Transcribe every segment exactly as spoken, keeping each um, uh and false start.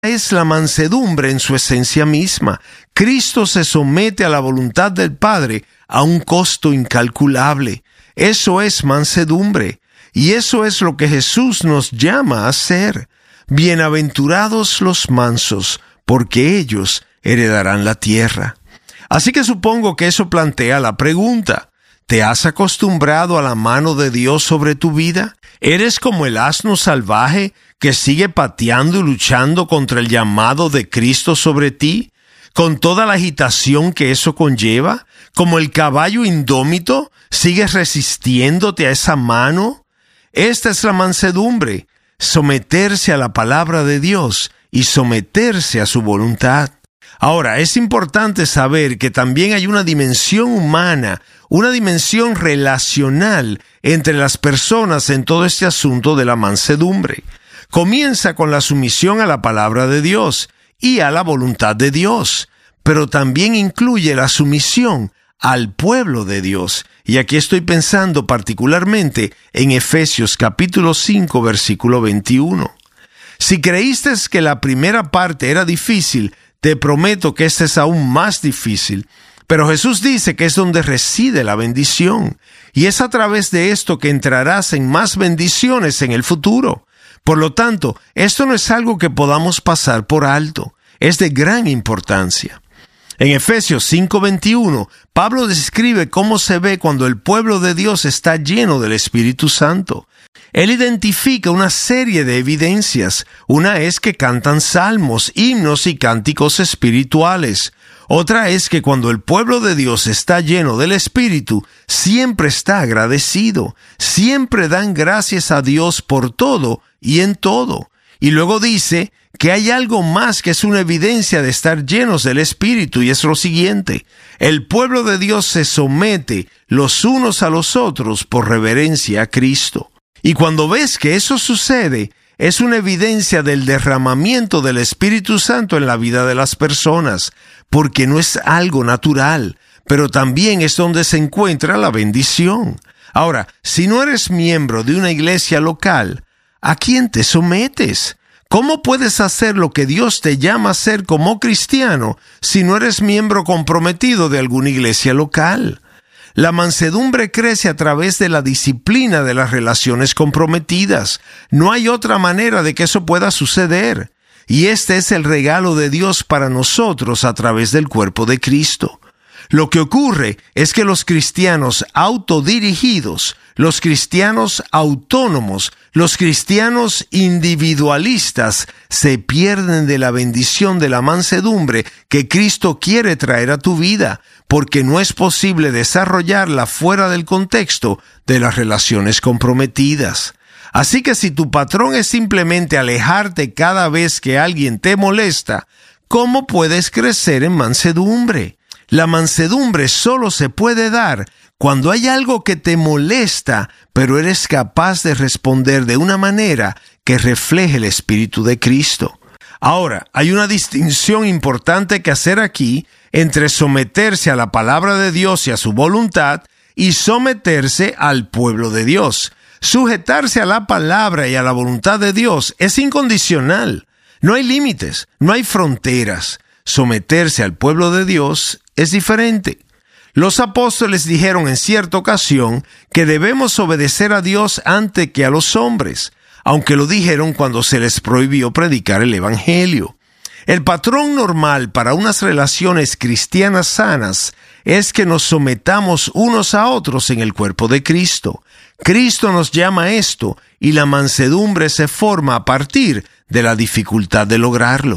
es la mansedumbre en su esencia misma. Cristo se somete a la voluntad del Padre a un costo incalculable. Eso es mansedumbre. Y eso es lo que Jesús nos llama a hacer. Bienaventurados los mansos, porque ellos heredarán la tierra. Así que supongo que eso plantea la pregunta: ¿te has acostumbrado a la mano de Dios sobre tu vida? ¿Eres como el asno salvaje que sigue pateando y luchando contra el llamado de Cristo sobre ti, con toda la agitación que eso conlleva? ¿Como el caballo indómito, sigues resistiéndote a esa mano? Esta es la mansedumbre, someterse a la palabra de Dios y someterse a su voluntad. Ahora, es importante saber que también hay una dimensión humana, una dimensión relacional entre las personas en todo este asunto de la mansedumbre. Comienza con la sumisión a la palabra de Dios y a la voluntad de Dios, pero también incluye la sumisión al pueblo de Dios. Y aquí estoy pensando particularmente en Efesios capítulo cinco, versículo veintiuno. Si creíste que la primera parte era difícil, te prometo que esta es aún más difícil. Pero Jesús dice que es donde reside la bendición, y es a través de esto que entrarás en más bendiciones en el futuro. Por lo tanto, esto no es algo que podamos pasar por alto, es de gran importancia. En Efesios cinco veintiuno, Pablo describe cómo se ve cuando el pueblo de Dios está lleno del Espíritu Santo. Él identifica una serie de evidencias. Una es que cantan salmos, himnos y cánticos espirituales. Otra es que cuando el pueblo de Dios está lleno del Espíritu, siempre está agradecido, siempre dan gracias a Dios por todo y en todo. Y luego dice que hay algo más que es una evidencia de estar llenos del Espíritu, y es lo siguiente: el pueblo de Dios se somete los unos a los otros por reverencia a Cristo. Y cuando ves que eso sucede, es una evidencia del derramamiento del Espíritu Santo en la vida de las personas, porque no es algo natural, pero también es donde se encuentra la bendición. Ahora, si no eres miembro de una iglesia local, ¿a quién te sometes? ¿Cómo puedes hacer lo que Dios te llama a hacer como cristiano si no eres miembro comprometido de alguna iglesia local? La mansedumbre crece a través de la disciplina de las relaciones comprometidas. No hay otra manera de que eso pueda suceder. Y este es el regalo de Dios para nosotros a través del cuerpo de Cristo. Lo que ocurre es que los cristianos autodirigidos, los cristianos autónomos, los cristianos individualistas se pierden de la bendición de la mansedumbre que Cristo quiere traer a tu vida, porque no es posible desarrollarla fuera del contexto de las relaciones comprometidas. Así que si tu patrón es simplemente alejarte cada vez que alguien te molesta, ¿cómo puedes crecer en mansedumbre? La mansedumbre solo se puede dar cuando hay algo que te molesta, pero eres capaz de responder de una manera que refleje el Espíritu de Cristo. Ahora, hay una distinción importante que hacer aquí entre someterse a la palabra de Dios y a su voluntad y someterse al pueblo de Dios. Sujetarse a la palabra y a la voluntad de Dios es incondicional. No hay límites, no hay fronteras. Someterse al pueblo de Dios es diferente. Los apóstoles dijeron en cierta ocasión que debemos obedecer a Dios antes que a los hombres, aunque lo dijeron cuando se les prohibió predicar el Evangelio. El patrón normal para unas relaciones cristianas sanas es que nos sometamos unos a otros en el cuerpo de Cristo. Cristo nos llama a esto, y la mansedumbre se forma a partir de la dificultad de lograrlo.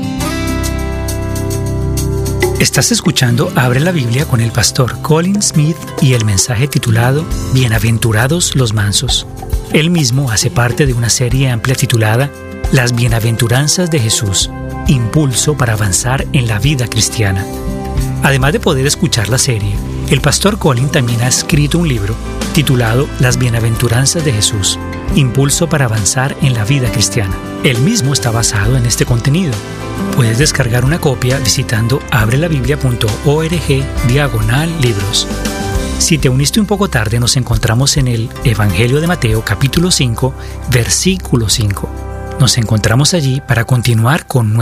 Estás escuchando Abre la Biblia con el pastor Colin Smith y el mensaje titulado Bienaventurados los mansos. Él mismo hace parte de una serie amplia titulada Las Bienaventuranzas de Jesús, impulso para avanzar en la vida cristiana. Además de poder escuchar la serie, el pastor Colin también ha escrito un libro titulado Las Bienaventuranzas de Jesús, impulso para avanzar en la vida cristiana. Él mismo está basado en este contenido. Puedes descargar una copia visitando abrelabiblia.org diagonal libros. Si te uniste un poco tarde, nos encontramos en el Evangelio de Mateo capítulo cinco, versículo cinco. Nos encontramos allí para continuar con